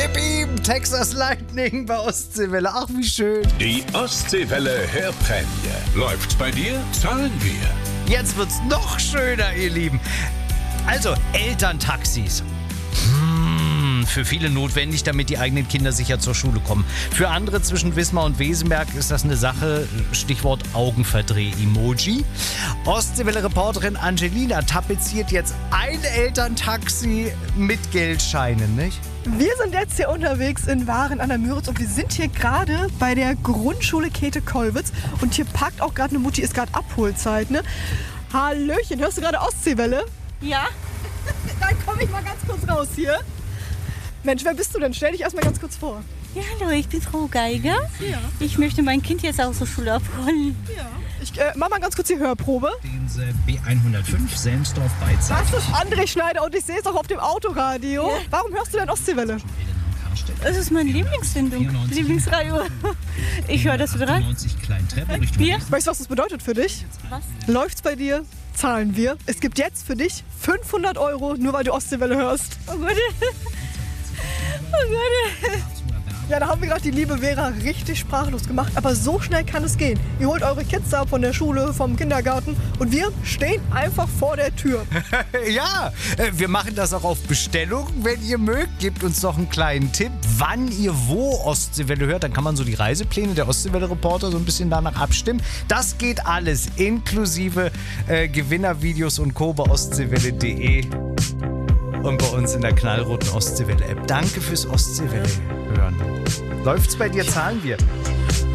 Gib ihm Texas Lightning bei Ostseewelle. Ach, wie schön. Die Ostseewelle Hörprämie. Läuft's bei dir? Zahlen wir. Jetzt wird's noch schöner, ihr Lieben. Also, Elterntaxis. Für viele notwendig, damit die eigenen Kinder sicher zur Schule kommen. Für andere zwischen Wismar und Wesenberg ist das eine Sache, Stichwort Augenverdreh-Emoji. Ostseewelle-Reporterin Angelina tapeziert jetzt ein Elterntaxi mit Geldscheinen, nicht? Wir sind jetzt hier unterwegs in Waren an der Müritz und wir sind hier gerade bei der Grundschule Käthe-Kollwitz und hier parkt auch gerade eine Mutti, ist gerade Abholzeit, ne? Hallöchen, hörst du gerade Ostseewelle? Ja. Dann komme ich mal ganz kurz raus hier. Mensch, wer bist du denn? Stell dich erstmal ganz kurz vor. Ja, hallo, ich bin Frau Geiger. Ja. Ich möchte mein Kind jetzt aus der Schule abholen. Ja. Ich mach mal ganz kurz die Hörprobe. B105 Selmsdorf-Beizeit. Das ist André Schneider und ich sehe es auch auf dem Autoradio. Ja. Warum hörst du denn Ostseewelle? Das ist meine Lieblingssendung, Lieblingsradio. Ich höre das dran. 90 Kleintreppe Richtung Wir? Weißt du, was das bedeutet für dich? Was? Läuft's bei dir? Zahlen wir. Es gibt jetzt für dich 500 €, nur weil du Ostseewelle hörst. Oh Gott. Oh Gott. Ja, da haben wir gerade die liebe Vera richtig sprachlos gemacht. Aber so schnell kann es gehen. Ihr holt eure Kids ab von der Schule, vom Kindergarten und wir stehen einfach vor der Tür. Ja, wir machen das auch auf Bestellung, wenn ihr mögt. Gebt uns doch einen kleinen Tipp, wann ihr wo Ostseewelle hört. Dann kann man so die Reisepläne der Ostseewelle-Reporter so ein bisschen danach abstimmen. Das geht alles inklusive Gewinnervideos und Co. bei ostseewelle.de und bei uns in der knallroten Ostseewelle-App. Danke fürs Ostseewelle hören. Läuft's bei dir? Zahlen wir.